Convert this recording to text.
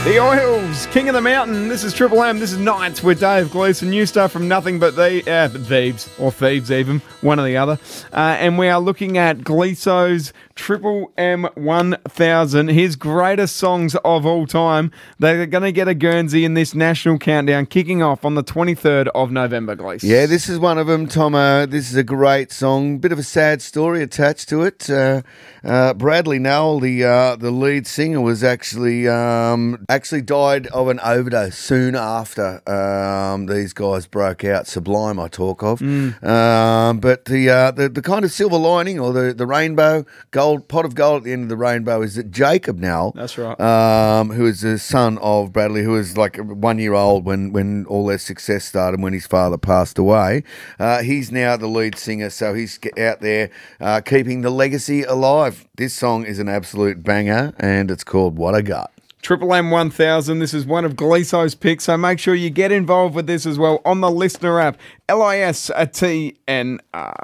The Oils, King of the Mountain. This is Triple M. This is Nights with Dave Gleeson. New stuff from Nothing But Thieves, or Thieves even, one or the other. And we are looking at Gleeso's Triple M 1000, his greatest songs of all time. They're going to get a Guernsey in this national countdown, kicking off on the 23rd of November, Gleeson. Yeah, this is one of them, Tomo. This is a great song. Bit of a sad story attached to it. Bradley Nowell, the lead singer, was actually died of an overdose soon after these guys broke out. Sublime, I talk of. But the kind of silver lining, or the rainbow pot of gold at the end of the rainbow, is that Jacob Nowell, That's right, who is the son of Bradley, who was like 1 year old when all their success started, when his father passed away. He's now the lead singer, so he's out there keeping the legacy alive. This song is an absolute banger, and it's called What I Got. Triple M 1000. This is one of Gleeso's picks, so make sure you get involved with this as well on the Listener app. LISTNR.